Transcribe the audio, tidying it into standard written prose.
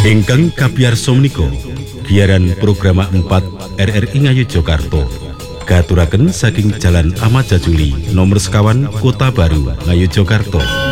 Ingkang kabiyarsa menika giaran program 4 RRI Ngayogyakarta katuraken saking Jalan Ahmad Jajuli nomor sekawan Kota Baru Ngayogyakarta.